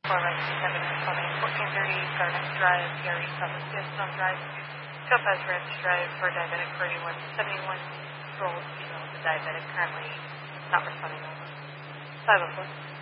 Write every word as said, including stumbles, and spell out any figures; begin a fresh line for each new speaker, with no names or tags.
four seven responding. fourteen thirty Garnet Drive, P R E South Stone Drive, Topaz Ranch Drive for diabetic thirty-one seventy-one. Roll, you know, the diabetic currently not responding. five oh four.